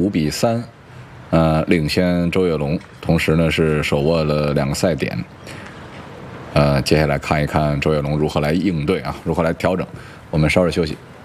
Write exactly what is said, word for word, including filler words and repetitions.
五比三，呃，领先周跃龙，同时呢是手握了两个赛点。呃，接下来看一看周跃龙如何来应对啊，如何来调整。我们稍事休息。